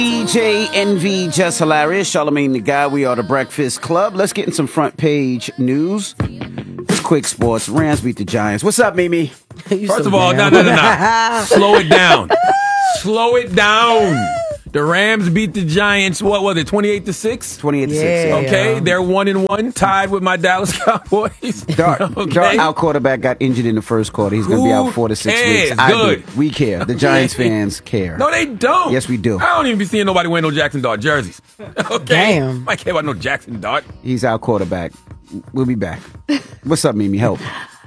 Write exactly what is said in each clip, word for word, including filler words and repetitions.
D J Envy, Just Hilarious, Charlamagne the Guy. We are the Breakfast Club. Let's get in some front page news. It's quick sports. Rams beat the Giants. What's up, Mimi? First of all, no, no, no, no. Slow it down. Slow it down. The Rams beat the Giants, what was it, twenty-eight to six? twenty-eight to Yeah. six. Okay, they're one and one, tied with my Dallas Cowboys. Dart, okay. Dart, our quarterback got injured in the first quarter. He's going to be Who out four to six cares? weeks. I Good. do. We care. The Giants fans care. No, they don't. Yes, we do. I don't even be seeing nobody wearing no Jackson Dart jerseys. Okay. Damn. I care about no Jackson Dart. He's our quarterback. We'll be back. What's up, Mimi? Help.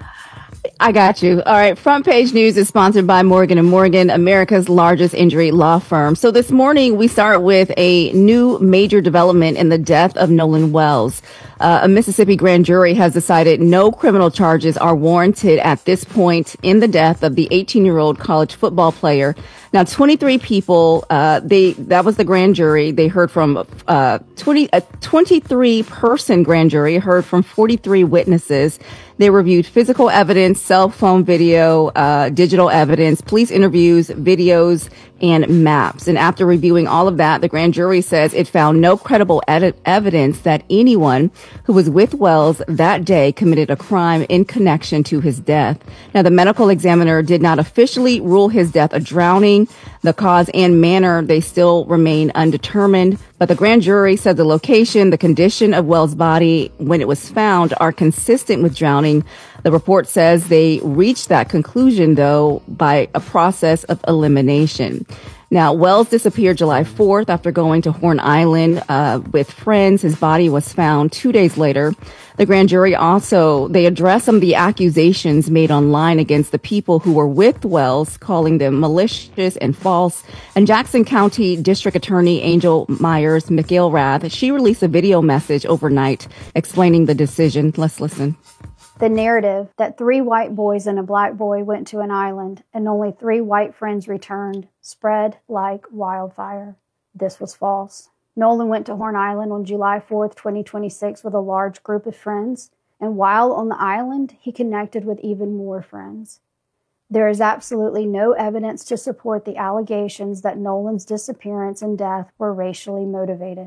I got you. All right. Front page news is sponsored by Morgan and Morgan, America's largest injury law firm. So this morning we start with a new major development in the death of Nolan Wells. Uh, a Mississippi grand jury has decided no criminal charges are warranted at this point in the death of the eighteen-year-old college football player. Now, twenty-three people, uh, they, that was the grand jury. They heard from, uh, twenty, a twenty-three person grand jury heard from forty-three witnesses. They reviewed physical evidence, cell phone video, uh, digital evidence, police interviews, videos, and maps. And after reviewing all of that, the grand jury says it found no credible ed- evidence that anyone who was with Wells that day committed a crime in connection to his death. Now, the medical examiner did not officially rule his death a drowning. The cause and manner, they still remain undetermined. But the grand jury said the location, the condition of Wells' body when it was found are consistent with drowning. The report says they reached that conclusion, though, by a process of elimination. Now, Wells disappeared July fourth after going to Horn Island uh, with friends. His body was found two days later. The grand jury also, they addressed some of the accusations made online against the people who were with Wells, calling them malicious and false. And Jackson County District Attorney Angel Myers McIlrath, she released a video message overnight explaining the decision. Let's listen. The narrative that three white boys and a black boy went to an island and only three white friends returned spread like wildfire. This was false. Nolan went to Horn Island on July fourth, twenty twenty-six with a large group of friends, and while on the island, he connected with even more friends. There is absolutely no evidence to support the allegations that Nolan's disappearance and death were racially motivated.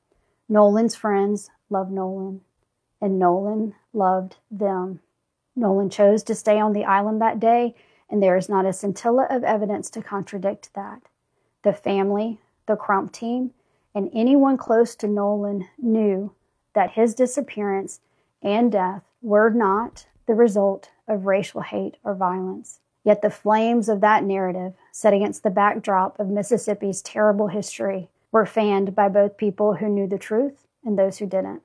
Nolan's friends loved Nolan, and Nolan loved them. Nolan chose to stay on the island that day, and there is not a scintilla of evidence to contradict that. The family, the Crump team, and anyone close to Nolan knew that his disappearance and death were not the result of racial hate or violence. Yet the flames of that narrative, set against the backdrop of Mississippi's terrible history, were fanned by both people who knew the truth and those who didn't.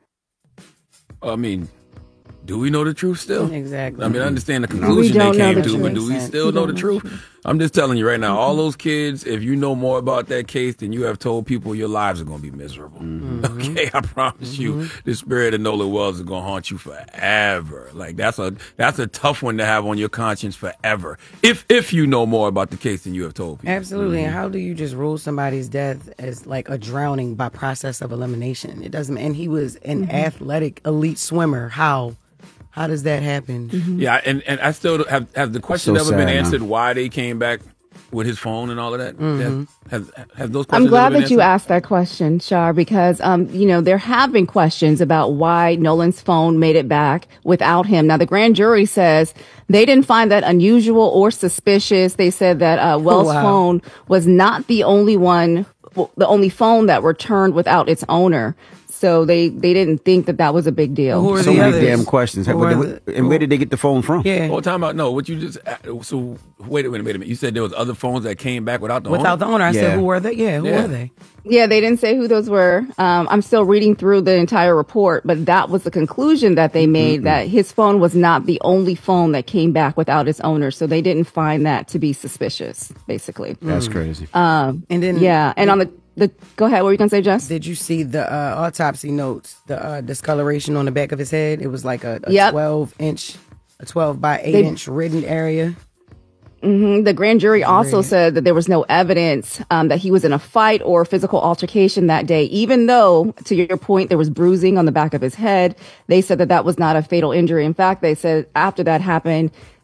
I mean, do we know the truth still? Exactly. I mean, I understand the conclusion don't they know came the to, but truth. do we still know the truth? I'm just telling you right now, all those kids, if you know more about that case than you have told people, your lives are going to be miserable. Mm-hmm. Okay, I promise mm-hmm. you, the spirit of Nolan Wells is going to haunt you forever. Like, that's a that's a tough one to have on your conscience forever, if if you know more about the case than you have told people. Absolutely. Mm-hmm. And how do you just rule somebody's death as like a drowning by process of elimination? It doesn't, and he was an mm-hmm. athletic elite swimmer. How? How does that happen? Mm-hmm. Yeah, and, and I still have have the question So ever sad, been answered huh? why they came back with his phone and all of that? Mm-hmm. Have, have, have those questions I'm glad ever been that you answered? asked that question, Shar, because, um, you know, there have been questions about why Nolan's phone made it back without him. Now, the grand jury says they didn't find that unusual or suspicious. They said that uh, Wells' wow. phone was not the only one, the only phone that returned without its owner. So they, they didn't think that that was a big deal. Who are So the many others? damn questions. Who But are they- the- and where did they get the phone from? Yeah. Oh, time out. No, what you just so wait a minute, wait a minute. You said there was other phones that came back without the Without owner? the owner. I Yeah. said, who were they? Yeah, who Yeah. were they? Yeah, they didn't say who those were. Um, I'm still reading through the entire report, but that was the conclusion that they made, mm-hmm. that his phone was not the only phone that came back without its owner. So they didn't find that to be suspicious, basically. That's crazy. Um, And then yeah, and on the, the go ahead, what were you going to say, Jess? Did you see the uh, autopsy notes, the uh, discoloration on the back of his head? It was like a, a Yep. twelve inch, a twelve by eight They- inch written area. Mm-hmm. The grand jury also Red. said that there was no evidence um, that he was in a fight or physical altercation that day, even though, to your point, there was bruising on the back of his head. They said that that was not a fatal injury. In fact, they said after that happened,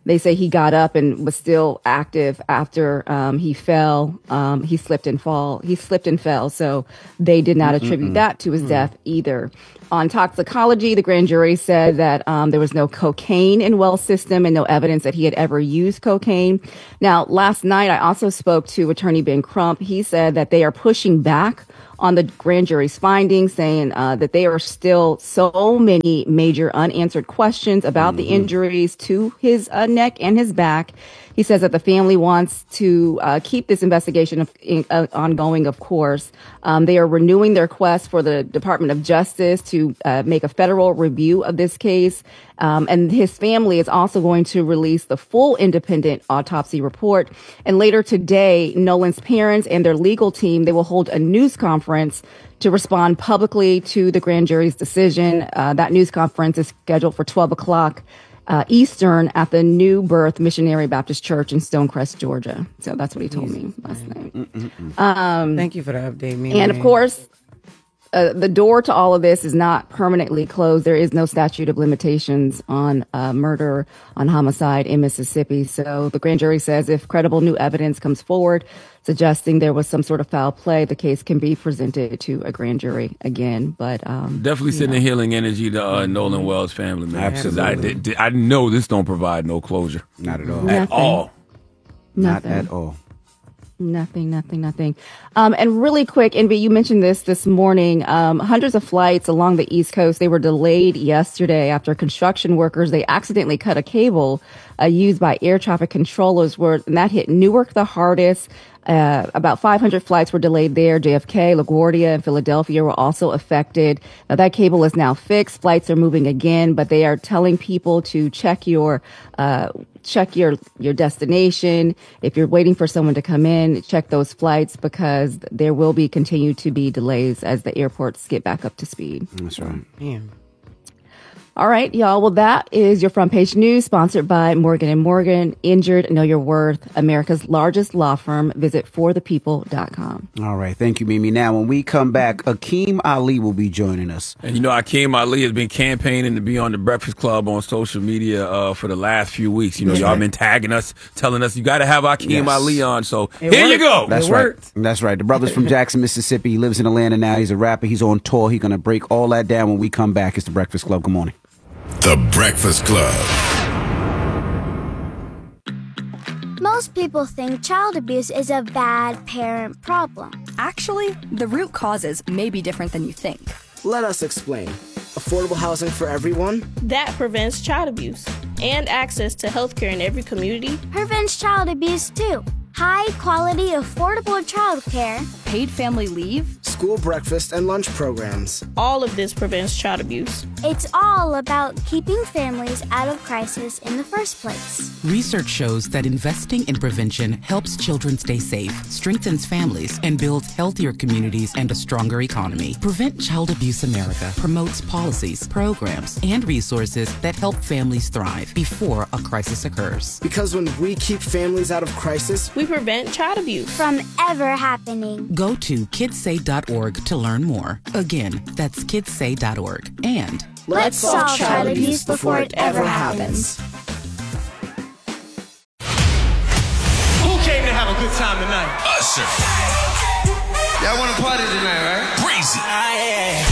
They say he got up and was still active after um, he fell. Um, he slipped and fall. He slipped and fell. So they did not attribute Mm-mm. that to his mm. death either. On toxicology, the grand jury said that um, there was no cocaine in Wells' system and no evidence that he had ever used cocaine. Now, last night, I also spoke to Attorney Ben Crump. He said that they are pushing back on the grand jury's findings, saying uh, that there are still so many major unanswered questions about mm-hmm. the injuries to his uh, neck and his back. He says that the family wants to uh, keep this investigation of, uh, ongoing, of course. Um, they are renewing their request for the Department of Justice to uh, make a federal review of this case. Um, and his family is also going to release the full independent autopsy report. And later today, Nolan's parents and their legal team, they will hold a news conference to respond publicly to the grand jury's decision. Uh, that news conference is scheduled for twelve o'clock. Uh, Eastern at the New Birth Missionary Baptist Church in Stonecrest, Georgia. So that's what he told me last night. Um, Thank you for the update, me. And of course, uh, the door to all of this is not permanently closed. There is no statute of limitations on uh, murder, on homicide in Mississippi. So the grand jury says if credible new evidence comes forward suggesting there was some sort of foul play, the case can be presented to a grand jury again. But um, definitely sending healing energy to uh, Nolan Wells' family, man. Absolutely. I, did, I know this don't provide no closure. Not at all. Nothing. At all. Not Nothing. at all. Nothing, nothing, nothing. Um, and really quick, Envy, you mentioned this this morning. Um, hundreds of flights along the East Coast, they were delayed yesterday after construction workers, they accidentally cut a cable uh, used by air traffic controllers, where, and that hit Newark the hardest. Uh, about five hundred flights were delayed there. J F K, LaGuardia, and Philadelphia were also affected. Now, that cable is now fixed. Flights are moving again, but they are telling people to check your uh, check your your destination. If you're waiting for someone to come in, check those flights because there will be continue to be delays as the airports get back up to speed. That's right. Damn. All right, y'all. Well, that is your front page news sponsored by Morgan and Morgan. Injured, know your worth. America's largest law firm. Visit for the people dot com. All right. Thank you, Mimi. Now, when we come back, Akeem Ali will be joining us. And you know, Akeem Ali has been campaigning to be on the Breakfast Club on social media uh, for the last few weeks. You know, That's y'all right. been tagging us, telling us you got to have Akeem Yes. Ali on. So It here you worked. go. That's It right. worked. That's right. The brother's from Jackson, Mississippi. He lives in Atlanta now. He's a rapper. He's on tour. He's going to break all that down when we come back. It's the Breakfast Club. Good morning. The Breakfast Club. Most people think child abuse is a bad parent problem. Actually, the root causes may be different than you think. Let us explain. Affordable housing for everyone? That prevents child abuse and access to healthcare in every community. Prevents child abuse too. High quality, affordable childcare. Paid family leave. School breakfast and lunch programs. All of this prevents child abuse. It's all about keeping families out of crisis in the first place. Research shows that investing in prevention helps children stay safe, strengthens families, and builds healthier communities and a stronger economy. Prevent Child Abuse America promotes policies, programs, and resources that help families thrive before a crisis occurs. Because when we keep families out of crisis, we prevent child abuse from ever happening. Go to kids say dot org to learn more. Again, that's kids say dot org. And let's solve child abuse before it ever happens. Who came to have a good time tonight? Usher. Y'all want to party tonight, right? Breezy. Ah, yeah.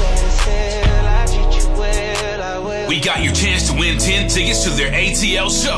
We got your chance to win ten tickets to their A T L show.